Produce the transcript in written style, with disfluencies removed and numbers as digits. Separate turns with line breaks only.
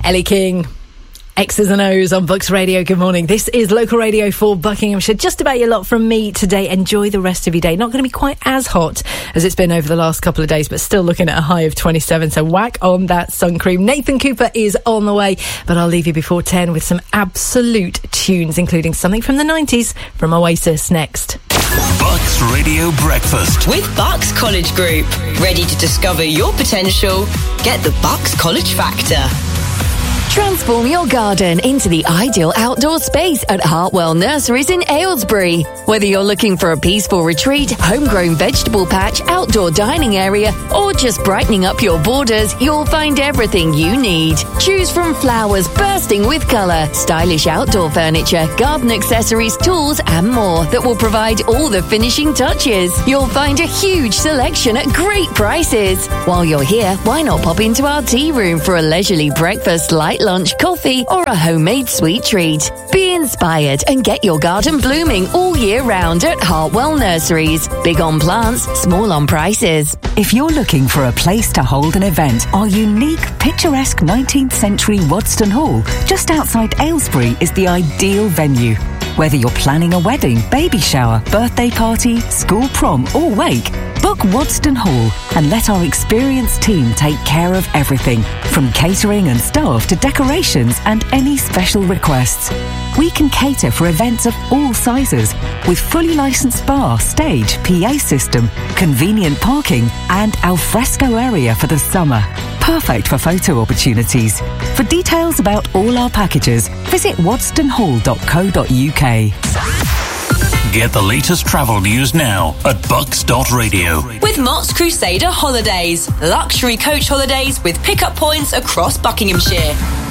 Ellie King. X's and O's on Bucks Radio. Good morning. This is local radio for Buckinghamshire. Just about your lot from me today. Enjoy the rest of your day. Not going to be quite as hot as it's been over the last couple of days, but still looking at a high of 27. So whack on that sun cream. Nathan Cooper is on the way, but I'll leave you before 10 with some absolute tunes, including something from the 90s from Oasis next.
Bucks Radio Breakfast
with Bucks College Group. Ready to discover your potential? Get the Bucks College Factor.
Transform your garden into the ideal outdoor space at Hartwell Nurseries in Aylesbury. Whether you're looking for a peaceful retreat, homegrown vegetable patch, outdoor dining area, or just brightening up your borders, you'll find everything you need. Choose from flowers bursting with colour, stylish outdoor furniture, garden accessories, tools, and more that will provide all the finishing touches. You'll find a huge selection at great prices. While you're here, why not pop into our tea room for a leisurely breakfast, light lunch, coffee, or a homemade sweet treat. Be inspired and get your garden blooming all year round at Hartwell Nurseries. Big on plants, small on prices.
If you're looking for a place to hold an event, our unique, picturesque 19th century Wadston Hall, just outside Aylesbury, is the ideal venue. Whether you're planning a wedding, baby shower, birthday party, school prom, or wake, book Wadston Hall and let our experienced team take care of everything, from catering and staff to decorations and any special requests. We can cater for events of all sizes, with fully licensed bar, stage, PA system, convenient parking, and alfresco area for the summer. Perfect for photo opportunities. For details about all our packages, visit wadstonhall.co.uk.
Get the latest travel news now at bucks.radio.
With Mott's Crusader Holidays. Luxury coach holidays with pickup points across Buckinghamshire.